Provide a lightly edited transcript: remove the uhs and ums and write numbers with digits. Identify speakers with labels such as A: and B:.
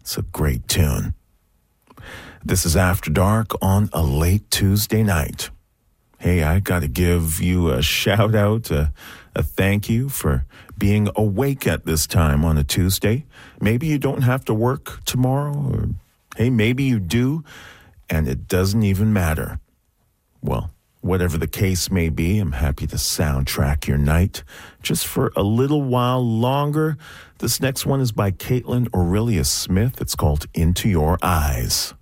A: It's a great tune. This is After Dark on a late Tuesday night. Hey, I got to give you a shout out, a thank you for being awake at this time on a Tuesday. Maybe you don't have to work tomorrow, or hey, maybe you do, and it doesn't even matter. Well, whatever the case may be, I'm happy to soundtrack your night just for a little while longer. This next one is by Caitlin Aurelia Smith. It's called Into Your Eyes.